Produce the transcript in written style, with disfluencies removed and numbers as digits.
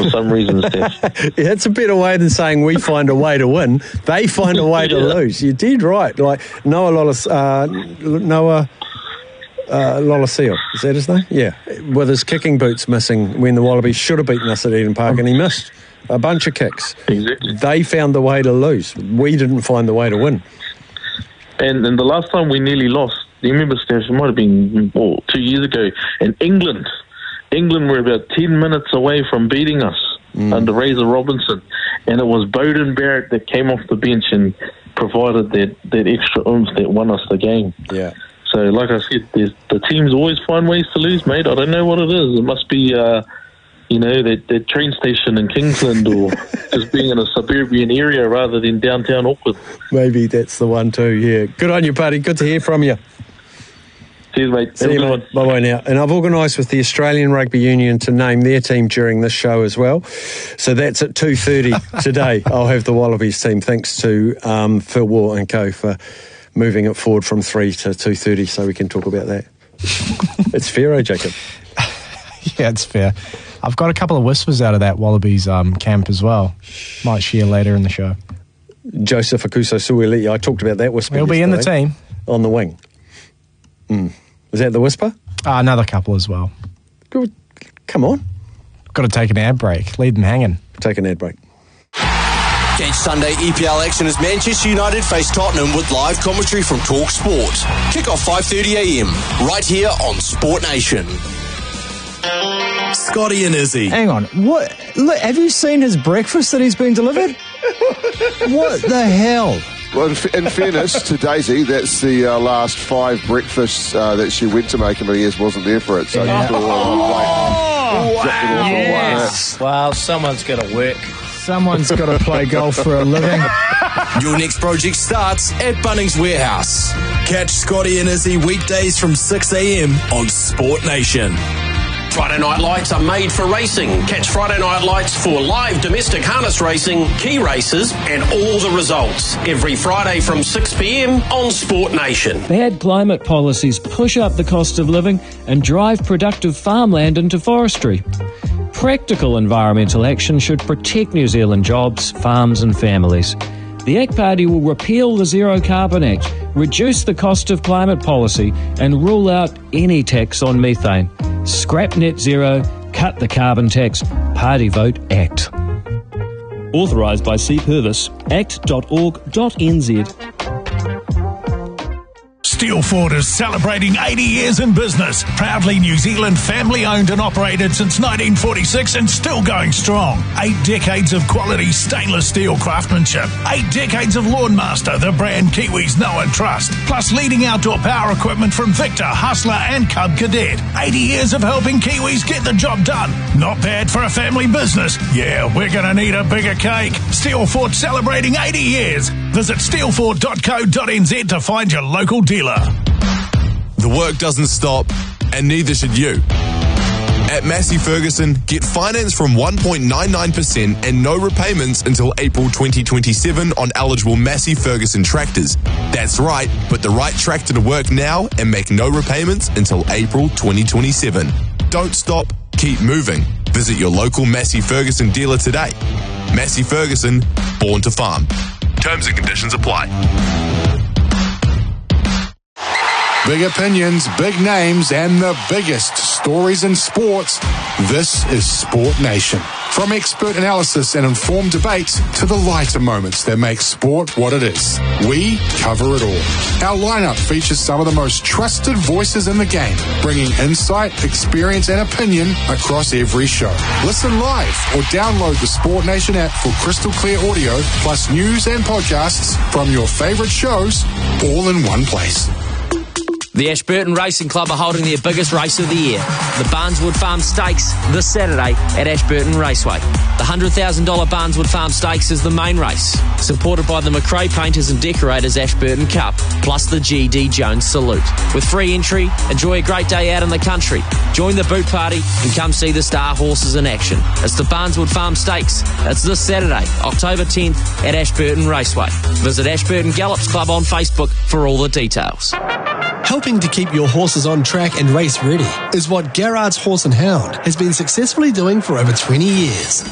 for some reason, Steph. Yeah, it's a better way than saying we find a way to win. They find a way to lose. You're dead right. Like Noah Lolesio, is that his name? Yeah, with his kicking boots missing when the Wallabies should have beaten us at Eden Park, and he missed a bunch of kicks. Exactly. They found the way to lose. We didn't find the way to win. And the last time we nearly lost, you remember, Steph, it might have been 2 years ago, in England. England were about 10 minutes away from beating us under Razor Robinson, and it was Bowden Barrett that came off the bench and provided that extra oomph that won us the game. Yeah. So, like I said, the teams always find ways to lose, mate. I don't know what it is. It must be, that train station in Kingsland, or just being in a suburban area rather than downtown Auckland. Maybe that's the one too, yeah. Good on you, buddy. Good to hear from you. Cheers, mate. See you, mate. Bye-bye now. And I've organised with the Australian Rugby Union to name their team during this show as well. So that's at 2:30 today. I'll have the Wallabies team. Thanks to Phil Waugh and co for moving it forward from 3 to 2:30 so we can talk about that. It's fair, Jacob? Yeah, it's fair. I've got a couple of whispers out of that Wallabies camp as well. Might share later in the show. Joseph Akuso-Suali'i, I talked about that whisper. He'll be in the team. On the wing. Is that the whisper? Another couple as well. Good. Come on. Got to take an ad break. Leave them hanging. Take an ad break. Catch Sunday EPL action as Manchester United face Tottenham with live commentary from Talk Sport. Kick off 5:30am, right here on Sport Nation. Scotty and Izzy. Hang on. What? Look, have you seen his breakfast that he's been delivered? What the hell? Well, in fairness to Daisy, that's the last 5 breakfasts that she went to make him, but he wasn't there for it. So Yeah. yes. Well, someone's got to work. Someone's got to play golf for a living. Your next project starts at Bunnings Warehouse. Catch Scotty and Izzy weekdays from 6am on Sport Nation. Friday Night Lights are made for racing. Catch Friday Night Lights for live domestic harness racing, key races, and all the results. Every Friday from 6pm on Sport Nation. Bad climate policies push up the cost of living and drive productive farmland into forestry. Practical environmental action should protect New Zealand jobs, farms and families. The ACT Party will repeal the Zero Carbon Act, reduce the cost of climate policy and rule out any tax on methane. Scrap net zero, cut the carbon tax. Party vote ACT. Authorised by C. Purvis, act.org.nz. Steelford is celebrating 80 years in business. Proudly New Zealand family-owned and operated since 1946 and still going strong. 8 decades of quality stainless steel craftsmanship. 8 decades of Lawnmaster, the brand Kiwis know and trust. Plus leading outdoor power equipment from Victor, Hustler and Cub Cadet. 80 years of helping Kiwis get the job done. Not bad for a family business. Yeah, we're going to need a bigger cake. Steelford celebrating 80 years. Visit steelford.co.nz to find your local dealer. The work doesn't stop, and neither should you. At Massey Ferguson, get finance from 1.99% and no repayments until April 2027 on eligible Massey Ferguson tractors. That's right, put the right tractor to work now and make no repayments until April 2027. Don't stop, keep moving. Visit your local Massey Ferguson dealer today. Massey Ferguson, born to farm. Terms and conditions apply. Big opinions, big names, and the biggest stories in sports. This is Sport Nation. From expert analysis and informed debates to the lighter moments that make sport what it is. We cover it all. Our lineup features some of the most trusted voices in the game, bringing insight, experience, and opinion across every show. Listen live or download the Sport Nation app for crystal clear audio, plus news and podcasts from your favorite shows, all in one place. The Ashburton Racing Club are holding their biggest race of the year, the Barneswood Farm Stakes, this Saturday at Ashburton Raceway. The $100,000 Barneswood Farm Stakes is the main race, supported by the McRae Painters and Decorators Ashburton Cup, plus the G.D. Jones Salute. With free entry, enjoy a great day out in the country. Join the boot party and come see the star horses in action. It's the Barneswood Farm Stakes. It's this Saturday, October 10th at Ashburton Raceway. Visit Ashburton Gallops Club on Facebook for all the details. Helping to keep your horses on track and race ready is what Garrard's Horse and Hound has been successfully doing for over 20 years.